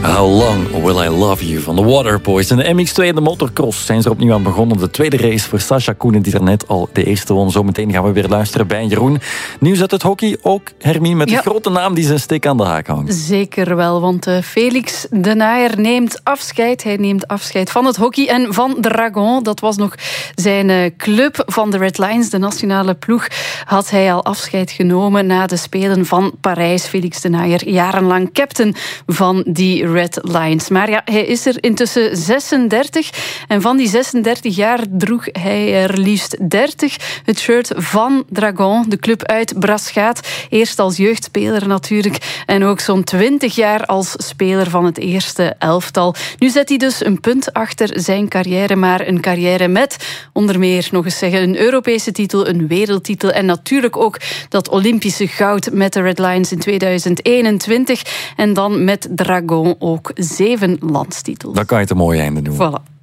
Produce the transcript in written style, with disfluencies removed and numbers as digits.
How Long Will I Love You van de Waterboys. In de MX2 en de motocross zijn ze er opnieuw aan begonnen. De tweede race voor Sascha Koenen, die er net al de eerste won. Zometeen gaan we weer luisteren bij Jeroen. Nieuws uit het hockey, ook Hermine, met een grote naam die zijn steek aan de haak hangt. Zeker wel, want Félix Denayer neemt afscheid. Hij neemt afscheid van het hockey en van Dragon. Dat was nog zijn club van de Red Lions, de nationale ploeg. Had hij al afscheid genomen na de Spelen van Parijs. Félix Denayer, jarenlang captain van die Red Lions. Maar ja, hij is er intussen 36. En van die 36 jaar droeg hij er liefst 30 het shirt van Dragon, de club uit Braschaat. Eerst als jeugdspeler natuurlijk. En ook zo'n 20 jaar als speler van het eerste elftal. Nu zet hij dus een punt achter zijn carrière. Maar een carrière met, onder meer nog eens zeggen, een Europese titel, een wereldtitel. En natuurlijk ook dat Olympische goud met de Red Lions in 2021. En dan met Dragon ook 7 landstitels. Dan kan je het een mooi einde doen. Voilà.